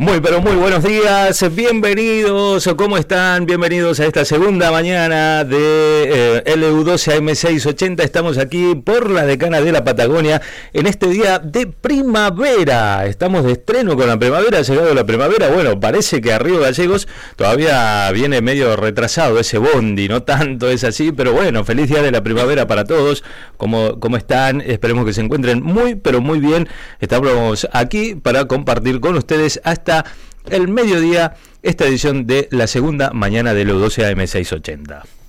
Muy, pero muy buenos días, bienvenidos, ¿cómo están? Bienvenidos a esta segunda mañana de LU12 AM680. Estamos aquí por la Decana de la Patagonia en este día de primavera. Estamos de estreno con la primavera, ha llegado la primavera. Bueno, parece que a Río Gallegos todavía viene medio retrasado ese bondi, no tanto es así, pero bueno, feliz día de la primavera para todos. ¿Cómo están? Esperemos que se encuentren muy, pero muy bien. Estamos aquí para compartir con ustedes hasta el mediodía esta edición de la segunda mañana de LU12 AM680.